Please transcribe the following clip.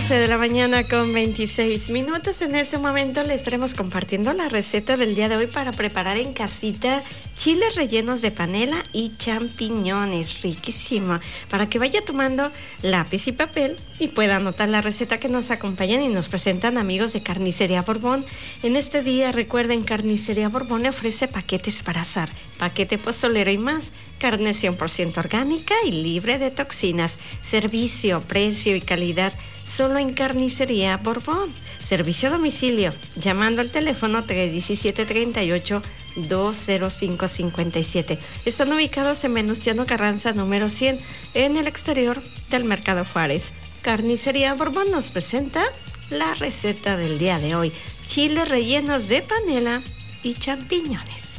11 de la mañana con 26 minutos. En ese momento le estaremos compartiendo la receta del día de hoy para preparar en casita chiles rellenos de panela y champiñones. Riquísimo. Para que vaya tomando lápiz y papel y pueda anotar la receta que nos acompañan y nos presentan amigos de Carnicería Borbón. En este día, recuerden, Carnicería Borbón le ofrece paquetes para asar, paquete pozolero y más. Carne 100% orgánica y libre de toxinas. Servicio, precio y calidad solo en Carnicería Borbón. Servicio a domicilio, llamando al teléfono 317-38-20557. Están ubicados en Venustiano Carranza, número 100, en el exterior del Mercado Juárez. Carnicería Borbón nos presenta la receta del día de hoy: chiles rellenos de panela y champiñones.